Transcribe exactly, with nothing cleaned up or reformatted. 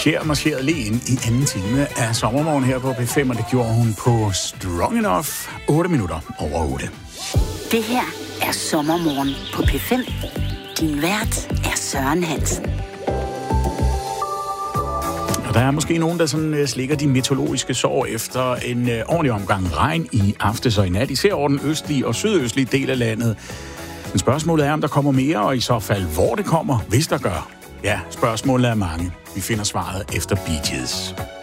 Cher marcherede lige ind i anden time af sommermorgen her på P fem, og det gjorde hun på Strong Enough. otte minutter over otte. Det her er sommermorgen på P fem. Din vært er Søren Hansen. Og der er måske nogen, der sådan uh, slikker de meteorologiske sår efter en uh, ordentlig omgang regn i aftes og i nat, især over den østlige og sydøstlige del af landet. Men spørgsmålet er, om der kommer mere, og i så fald, hvor det kommer, hvis der gør. Ja, spørgsmålet er mange. Vi finder svaret efter Bee Gees.